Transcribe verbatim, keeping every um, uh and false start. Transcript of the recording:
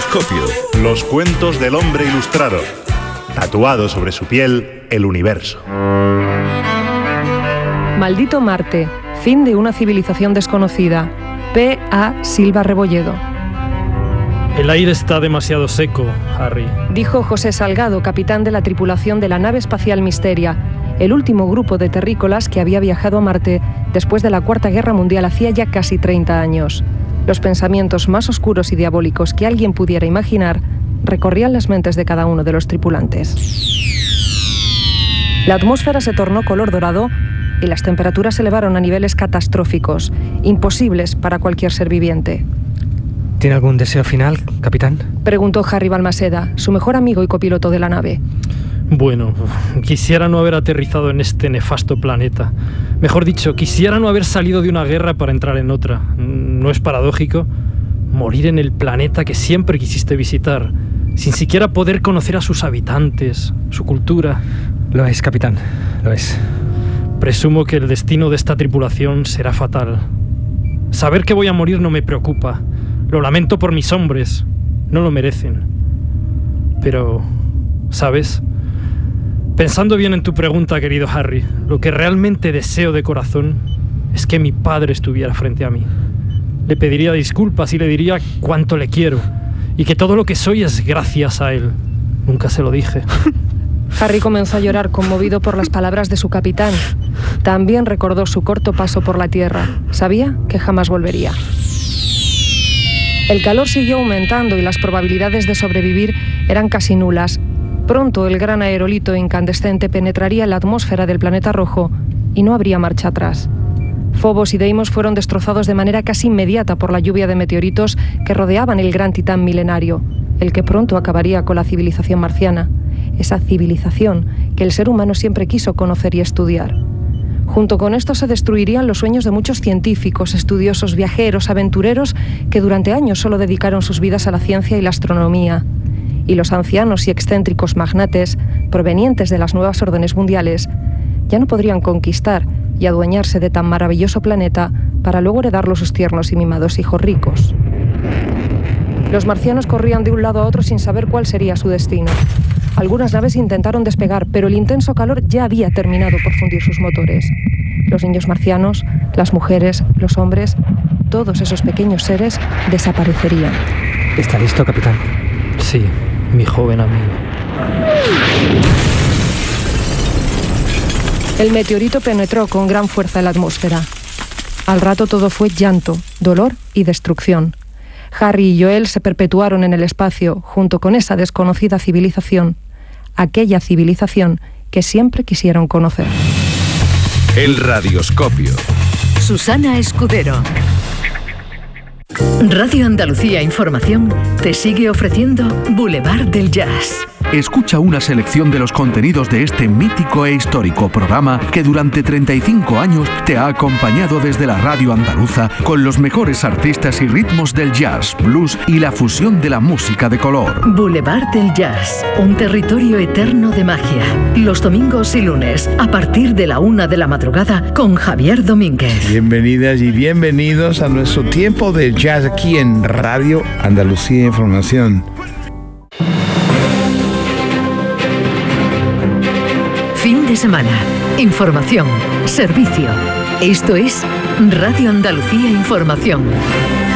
Radioscopio. Los cuentos del hombre ilustrado. Tatuado sobre su piel, el universo. Maldito Marte. Fin de una civilización desconocida. P. A. Silva Rebolledo. El aire está demasiado seco, Harry. Dijo José Salgado, capitán de la tripulación de la nave espacial Misteria, el último grupo de terrícolas que había viajado a Marte después de la Cuarta Guerra Mundial hacía ya casi treinta años. Los pensamientos más oscuros y diabólicos que alguien pudiera imaginar recorrían las mentes de cada uno de los tripulantes. La atmósfera se tornó color dorado y las temperaturas se elevaron a niveles catastróficos, imposibles para cualquier ser viviente. ¿Tiene algún deseo final, capitán? Preguntó Harry Balmaseda, su mejor amigo y copiloto de la nave. Bueno, quisiera no haber aterrizado en este nefasto planeta. Mejor dicho, quisiera no haber salido de una guerra para entrar en otra. ¿No es paradójico? Morir en el planeta que siempre quisiste visitar, sin siquiera poder conocer a sus habitantes, su cultura. Lo es, capitán, lo es. Presumo que el destino de esta tripulación será fatal. Saber que voy a morir no me preocupa. Lo lamento por mis hombres. No lo merecen. Pero, ¿sabes? Pensando bien en tu pregunta, querido Harry, lo que realmente deseo de corazón es que mi padre estuviera frente a mí. Le pediría disculpas y le diría cuánto le quiero y que todo lo que soy es gracias a él. Nunca se lo dije. Harry comenzó a llorar conmovido por las palabras de su capitán. También recordó su corto paso por la Tierra. Sabía que jamás volvería. El calor siguió aumentando y las probabilidades de sobrevivir eran casi nulas. Pronto el gran aerolito incandescente penetraría en la atmósfera del planeta rojo y no habría marcha atrás. Phobos y Deimos fueron destrozados de manera casi inmediata por la lluvia de meteoritos que rodeaban el gran titán milenario, el que pronto acabaría con la civilización marciana, esa civilización que el ser humano siempre quiso conocer y estudiar. Junto con esto se destruirían los sueños de muchos científicos, estudiosos, viajeros, aventureros que durante años solo dedicaron sus vidas a la ciencia y la astronomía. Y los ancianos y excéntricos magnates, provenientes de las nuevas órdenes mundiales, ya no podrían conquistar y adueñarse de tan maravilloso planeta para luego heredarlo sus tiernos y mimados hijos ricos. Los marcianos corrían de un lado a otro sin saber cuál sería su destino. Algunas naves intentaron despegar, pero el intenso calor ya había terminado por fundir sus motores. Los niños marcianos, las mujeres, los hombres, todos esos pequeños seres desaparecerían. ¿Está listo, capitán? Sí, mi joven amigo. El meteorito penetró con gran fuerza en la atmósfera. Al rato todo fue llanto, dolor y destrucción. Harry y Joel se perpetuaron en el espacio junto con esa desconocida civilización, aquella civilización que siempre quisieron conocer. El Radioscopio. Susana Escudero. Radio Andalucía Información te sigue ofreciendo Boulevard del Jazz. Escucha una selección de los contenidos de este mítico e histórico programa que durante treinta y cinco años te ha acompañado desde la radio andaluza con los mejores artistas y ritmos del jazz, blues y la fusión de la música de color. Boulevard del Jazz, un territorio eterno de magia. Los domingos y lunes, a partir de la una de la madrugada, con Javier Domínguez. Bienvenidas y bienvenidos a nuestro tiempo de jazz aquí en Radio Andalucía Información. Fin de semana. Información. Servicio. Esto es Radio Andalucía Información.